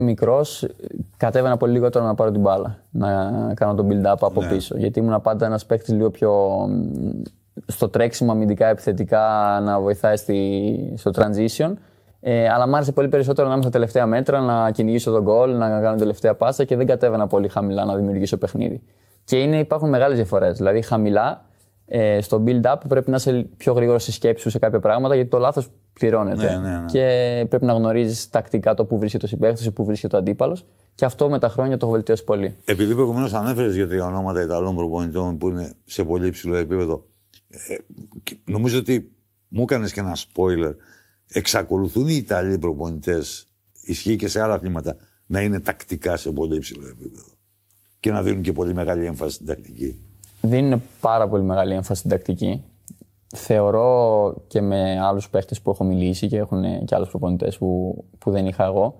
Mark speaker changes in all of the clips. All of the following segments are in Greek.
Speaker 1: Μικρός, κατέβαινα πολύ λιγότερο να πάρω την μπάλα, να κάνω τον build-up από πίσω. Γιατί ήμουν πάντα ένας παίκτης λίγο πιο στο τρέξιμο, αμυντικά, επιθετικά, να βοηθάει στο transition. Αλλά μου άρεσε πολύ περισσότερο να είμαι στα τελευταία μέτρα, να κυνηγήσω τον goal, να κάνω τελευταία πάσα και δεν κατέβαινα πολύ χαμηλά να δημιουργήσω παιχνίδι. Και υπάρχουν μεγάλες διαφορές. Δηλαδή, χαμηλά στο build-up πρέπει να είσαι πιο γρήγορος στη σκέψη σου σε κάποια πράγματα, γιατί το λάθος πληρώνεται.
Speaker 2: Ναι.
Speaker 1: Και πρέπει να γνωρίζεις τακτικά το που βρίσκεται ο συμπαίκτης ή που βρίσκεται ο αντίπαλος. Και αυτό με τα χρόνια το έχω βελτιώσει πολύ. Επειδή
Speaker 2: προηγουμένως ανέφερες για τα ονόματα Ιταλών προπονητών που είναι σε πολύ υψηλό επίπεδο, νομίζω ότι μου έκανες και ένα spoiler. Εξακολουθούν οι Ιταλοί προπονητές, ισχύει και σε άλλα αθλήματα, να είναι τακτικά σε πολύ υψηλό επίπεδο και να δίνουν και πολύ μεγάλη έμφαση στην τακτική.
Speaker 1: Δίνουν πάρα πολύ μεγάλη έμφαση στην τακτική. Θεωρώ και με άλλους παίχτες που έχω μιλήσει και έχουν και άλλους προπονητές που δεν είχα εγώ,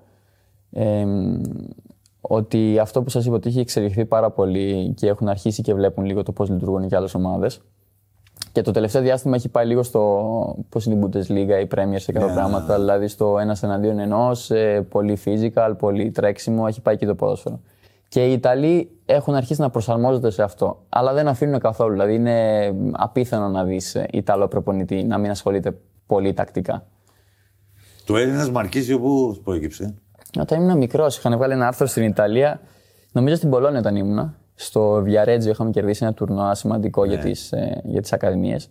Speaker 1: ότι αυτό που σας είπα ότι έχει εξελιχθεί πάρα πολύ και έχουν αρχίσει και βλέπουν λίγο το πώς λειτουργούν και άλλες ομάδες. Και το τελευταίο διάστημα έχει πάει λίγο στο πώς είναι η Bundesliga, η Premier σε κάποια πράγματα, δηλαδή στο ένας εναντίον ενός, πολύ physical, πολύ τρέξιμο, έχει πάει και το ποδόσφαιρο. Και οι Ιταλοί έχουν αρχίσει να προσαρμόζονται σε αυτό, αλλά δεν αφήνουν καθόλου. Δηλαδή είναι απίθανο να δεις Ιταλό προπονητή να μην ασχολείται πολύ τακτικά.
Speaker 2: Το Έλληνας Μαρκίσιο πού προέκυψε?
Speaker 1: Όταν ήμουν μικρός, είχαν βγάλει ένα άρθρο στην Ιταλία, νομίζω στην Πολώνια όταν ήμουνα. Στο Βιαρέτζιο είχαμε κερδίσει ένα τουρνουά σημαντικό για τις ακαδημίες.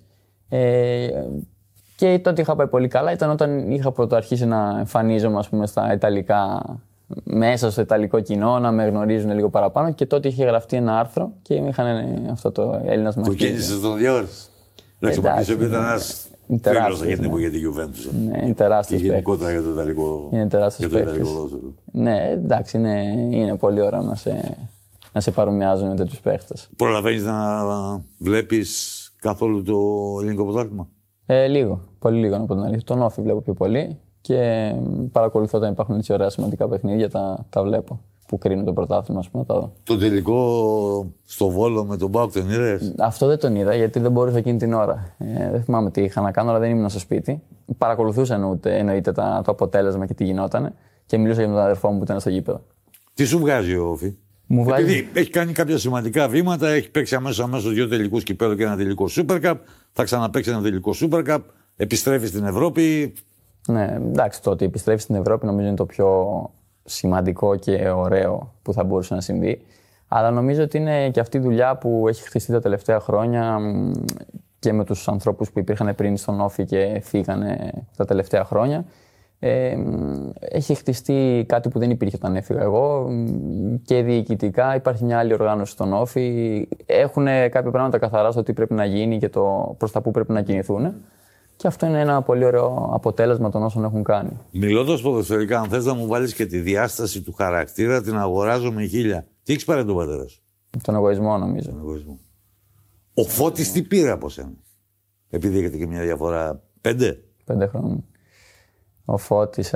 Speaker 1: Και τότε είχα πάει πολύ καλά. Ήταν όταν είχα πρωτοαρχίσει να εμφανίζομαι, ας πούμε, στα Ιταλικά, μέσα στο Ιταλικό κοινό, να με γνωρίζουν λίγο παραπάνω. Και τότε είχε γραφτεί ένα άρθρο και είχαν αυτό το Έλληνας Μαρκίσιο.
Speaker 2: Το κίνησες τον 2 ώρες. Εντάξει, ο Μαρκίσιο ήταν ένας φίλος για την εποχή της Juventus.
Speaker 1: Ναι, είναι τεράστιος.
Speaker 2: Και γενικότερα για το Ιταλικό.
Speaker 1: Είναι τεράστιος παίκτης. Ναι, εντάξει, είναι πολύ ωραίο να σε παρομοιάζουν με τέτοιους παίχτες.
Speaker 2: Προλαβαίνεις να βλέπεις καθόλου το ελληνικό πρωτάθλημα?
Speaker 1: Λίγο. Πολύ λίγο να πω την αλήθεια. Τον Όφη βλέπω πιο πολύ και παρακολουθώ όταν υπάρχουν έτσι ωραία σημαντικά παιχνίδια, τα βλέπω. Που κρίνουν το πρωτάθλημα, ας πούμε, τα δω.
Speaker 2: Το τελικό στο Βόλο με τον ΠΑΟΚ τον είδες?
Speaker 1: Αυτό δεν τον είδα γιατί δεν μπορούσα εκείνη την ώρα. Δεν θυμάμαι τι είχα να κάνω, αλλά δεν ήμουν στο σπίτι. Παρακολουθούσα εννοείται το αποτέλεσμα και τι γινότανε και μιλούσα για τον αδερφό μου που ήταν στο γήπεδο.
Speaker 2: Τι σου βγάζει ο Όφη? Επειδή έχει κάνει κάποια σημαντικά βήματα, έχει παίξει αμέσως 2 τελικούς κυπέλλου και ένα τελικό Super Cup, θα ξαναπαίξει ένα τελικό Super Cup, επιστρέφει στην Ευρώπη.
Speaker 1: Ναι, εντάξει, το ότι επιστρέφει στην Ευρώπη νομίζω είναι το πιο σημαντικό και ωραίο που θα μπορούσε να συμβεί. Αλλά νομίζω ότι είναι και αυτή η δουλειά που έχει χτιστεί τα τελευταία χρόνια και με τους ανθρώπους που υπήρχαν πριν στον Όφη και φύγανε τα τελευταία χρόνια. Έχει χτιστεί κάτι που δεν υπήρχε όταν έφυγα εγώ και διοικητικά υπάρχει μια άλλη οργάνωση στον Όφη. Έχουν κάποια πράγματα καθαρά στο τι πρέπει να γίνει και προς τα που πρέπει να κινηθούν. Και αυτό είναι ένα πολύ ωραίο αποτέλεσμα των όσων έχουν κάνει.
Speaker 2: Μιλώντας ποδοσφαιρικά, αν θες να μου βάλεις και τη διάσταση του χαρακτήρα, την αγοράζω με 1000. Τι έχεις πάρει τον πατέρα σου?
Speaker 1: Τον εγωισμό, νομίζω.
Speaker 2: Τον εγωισμό. Ο Φώτης τι πήρε από σένα? Επειδή έχετε και μια διαφορά 5
Speaker 1: χρόνια. Ο Φώτης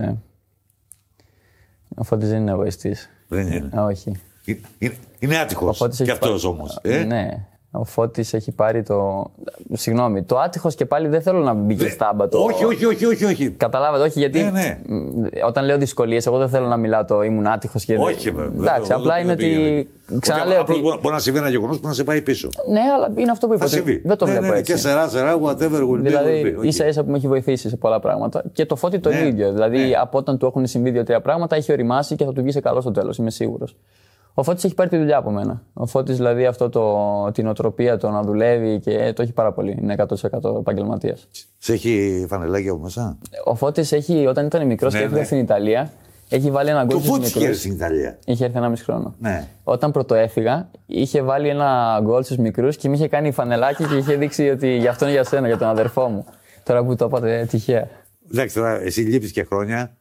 Speaker 1: δεν είναι εγωιστής.
Speaker 2: Δεν είναι.
Speaker 1: Όχι.
Speaker 2: Είναι άτυχος κι αυτός όμως.
Speaker 1: Ναι. Ο Φώτης έχει πάρει το. Συγγνώμη, το άτυχος και πάλι δεν θέλω να μπει και στάμπα το.
Speaker 2: Όχι.
Speaker 1: Καταλάβατε, όχι, γιατί.
Speaker 2: Ναι.
Speaker 1: Όταν λέω δυσκολίες, εγώ δεν θέλω να μιλάω το ήμουν άτυχος και.
Speaker 2: Όχι, βέβαια.
Speaker 1: Εντάξει, απλά είναι ότι.
Speaker 2: Ξαναλέω. Ότι... Μπορεί να συμβεί ένα γεγονός που να σε πάει πίσω.
Speaker 1: Ναι, αλλά είναι αυτό που είπα. Δεν το βλέπω έτσι.
Speaker 2: Και σερά, whatever will be.
Speaker 1: Δηλαδή, ίσα-ίσα που με έχει βοηθήσει σε πολλά πράγματα. Και το Φώτη το ίδιο. Δηλαδή, από όταν του έχουν συμβεί 2-3 πράγματα, έχει οριμάσει και θα του βγει σε καλό στο τέλος, είμαι σίγουρος. Ο Φώτης έχει πάρει τη δουλειά από μένα. Ο Φώτης, δηλαδή, την οτροπία, το να δουλεύει και το έχει πάρα πολύ. Είναι 100% επαγγελματίας.
Speaker 2: Σε έχει φανελάκι από μέσα?
Speaker 1: Ο Φώτης έχει, όταν ήταν μικρός και έφυγε στην Ιταλία, έχει βάλει ένα γκολ.
Speaker 2: Το Φώτης είχε έρθει στην Ιταλία.
Speaker 1: Είχε έρθει 1,5 χρόνο.
Speaker 2: Ναι.
Speaker 1: Όταν πρωτοέφυγα, είχε βάλει ένα γκολ στους μικρούς και με είχε κάνει φανελάκι και είχε δείξει ότι γι' αυτό είναι για σένα, για τον αδερφό μου. Τώρα που το είπατε τυχαία.
Speaker 2: Εντάξει, τώρα εσύ λείπεις και χρόνια.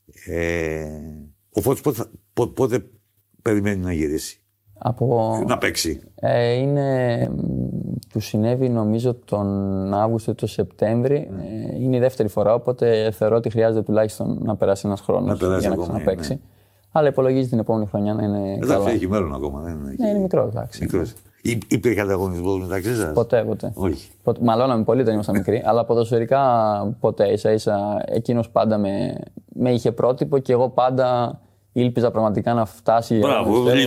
Speaker 2: Ο Φώτης πότε περιμένει να γυρίσει? Να παίξει.
Speaker 1: Του συνέβη νομίζω τον Αύγουστο ή τον Σεπτέμβρη. Είναι η δεύτερη φορά, οπότε θεωρώ ότι χρειάζεται τουλάχιστον να περάσει ένας χρόνος για να ξαναπαίξει. Ναι. Αλλά υπολογίζει την επόμενη χρονιά να είναι.
Speaker 2: Εντάξει, έχει μέλλον ακόμα.
Speaker 1: Ναι, είναι μικρός.
Speaker 2: Υπήρχε ανταγωνισμός μεταξύ σας?
Speaker 1: Ποτέ.
Speaker 2: Όχι.
Speaker 1: Μαλώναμε πολύ όταν ήμασταν μικροί, αλλά ποδοσφαιρικά ποτέ. Ίσα-ίσα εκείνος πάντα με είχε πρότυπο και εγώ πάντα ήλπιζα πραγματικά να φτάσει.
Speaker 2: Μπράβο,
Speaker 1: πιστεύω,